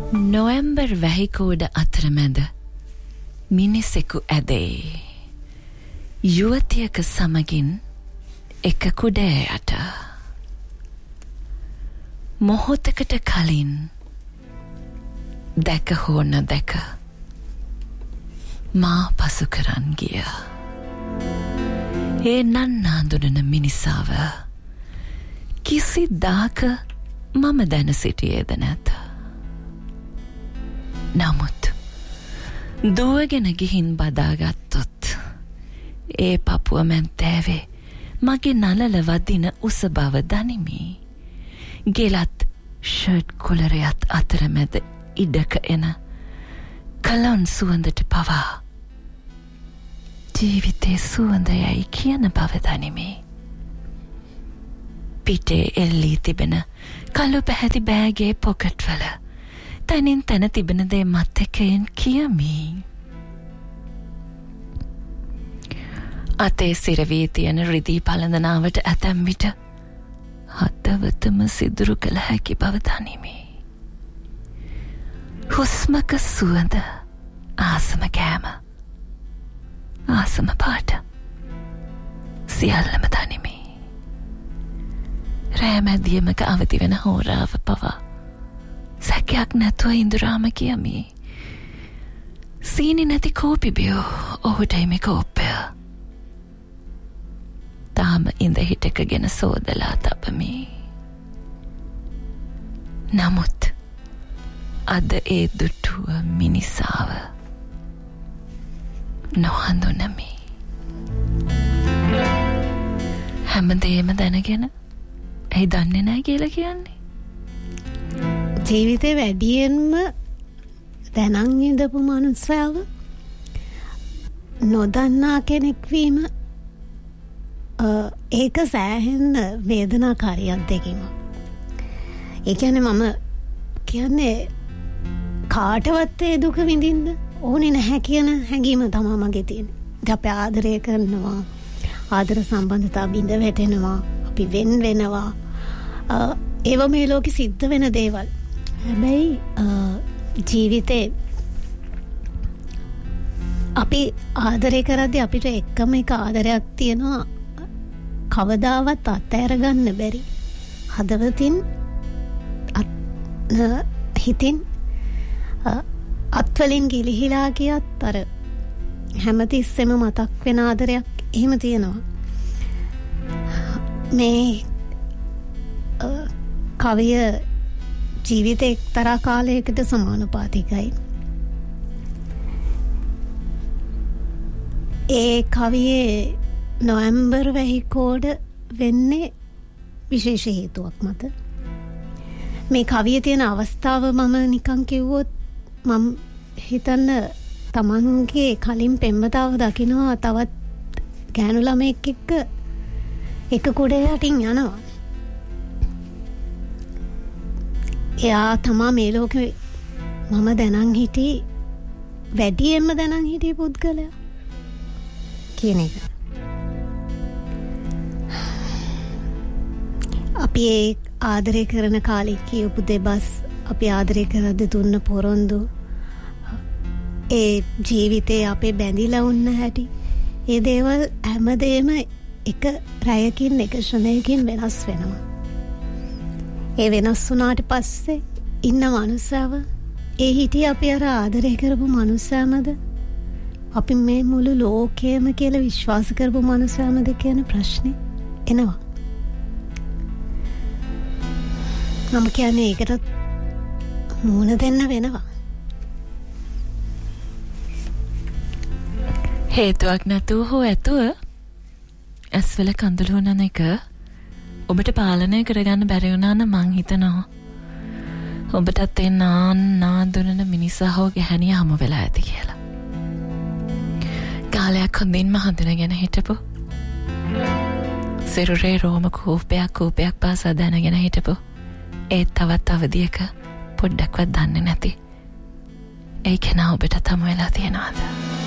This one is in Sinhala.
නොවැම්බර් වැහිකෝඩ අතරමැද මිනිසෙකු ඇදේ යුවතියක සමගින් එක කුඩෑ යට මොහොතකට කලින් දැක හෝ නොදැක මා පසු කරන් ගිය ඒ නන්නාඳුනන මිනිසාව කිසිදාක මම දැන සිටියේද නැත. නමුත් දුවගෙන ගිහින් බදාගත්තොත් ඒ පපුව මැද්දෑවේ මගේ නලල වදින උස බව දනිමි. ගෙලත් ෂර්ට් කොලරයත් අතරමැද ඉඩක එන කලොන් සුවඳට පවා ජීවිතේ සුවඳ යයි කියන බව දනිමි. පිටේ එල්ලී තිබෙන කළු පැහැති බෑගේ පොකට්වල තනින් තැන තිබෙන දේ මත් එකෙන් කියමි. අතේ සිරවී තියෙන රිදී පළඳනාවට ඇතැම් විට හදවතම සිදුරු කළ හැකි බව දනිමි. හුස්මක සුවඳ, ආසම කෑම, ආසම පාට සියල්ලම දනිමි. රෑමැදියමක අවදි වෙන හෝරාව පවා සැකයක් නැතුව ඉඳුරාම කියමි. සීනි නැති කෝපි බියෝ ඔහුටයි මේ කෝප්පය. තාම ඉඳ හිටකගෙන සෝදලා තබමි. නමුත් අද ඒ දුටුව මිනිසාව නොහඳුනමි. හැමදේම දැනගෙන ඇයි දන්නේ නැහැ කියලා කියන්නේ? ජීවිතේ වැඩියෙන්ම දැනන් ඉඳපු මනුස්සයව නොදන්නා කෙනෙක් වීම ඒක සෑහෙන වේදනාකාරී අත්දැකීමක්. ඒ කියන්නේ මම කියන්නේ කාටවත් ඒ දුක විඳින්න ඕනේ නැහැ කියන හැඟීම තමයි මගේ තියෙන්නේ. අපි ආදරය කරනවා, ආදර සම්බන්ධතා බිඳ වැටෙනවා, අපි වෙන් වෙනවා. ඒව මේ ලෝකෙ සිද්ධ වෙන දේවල්. හැබැයි ජීවිතේ අපි ආදරය කරද්දී අපිට එකම එක ආදරයක් තියෙනවා, කවදාවත් අත්හැර ගන්න බැරි. හදවතින් හිතින් අත්වලින් ගිලිහිලා ගියත් අර හැමතිස්සෙම මතක් වෙන ආදරයක් එහෙම තියෙනවා. මේ කවිය ජීවිතේ එක්තරා කාලයකට සමානුපාතිකයි. ඒ කවියේ නොවැම්බර් වැහිකෝඩ වෙන්නේ විශේෂ හේතුවක් මත. මේ කවියේ තියෙන අවස්ථාව මම නිකන් කිව්වොත් මම හිතන්න තමන්ගේ කලින් පෙම්වතාව දකිනවා තවත් ගෑනු ළමෙක් එක්ක එක කුඩේ යටින් යනවා. එයා තමා මේ ලෝකෙ මම දැනන් හිටි වැඩියෙන්ම දැනන් හිටිය පුද්ගලයා කියන එක. අපි ඒ ආදරය කරන කාලේ කියපු දෙබස්, අපි ආදරය කරද්දී දුන්න පොරොන්දු, ඒ ජීවිතේ අපේ බැඳිලා වුණ හැටි, ඒ දේවල් හැමදේම එක රැයකින් එක ශ්‍රණයකින් වෙනස් වෙනවා. ඒ වෙනස් වුණාට පස්සේ ඉන්න මනුස්සයව, ඒ හිටිය අපි අර ආදරය කරපු මනුස්සයමද, අපි මේ මුළු ලෝකයම කියලා විශ්වාස කරපු මනුස්සයමද කියන ප්‍රශ්නේ එනවා. මම කියන්නේ ඒකට මූණ දෙන්න වෙනවා. හේතුවක් නැතුව හෝ ඇතුව ඇස්වල කඳුළු වුණන එක ඔබට පාලනය කරගන්න බැරි වුණා නම් මං හිතනවා ඔබටත් ඒ නාදුනන මිනිසා හෝ ගැහැණිය හමු වෙලා ඇති කියලා. කාලයක් හොඳින්ම හඳුනගෙන හිටපු, සිරුරේ රෝම කූපයක් පාසා දැනගෙන හිටපු, ඒ තවත් අවධියක පොඩ්ඩක්වත් දන්නේ නැති ඒ කෙනා ඔබට හමු වෙලා තියෙනවද?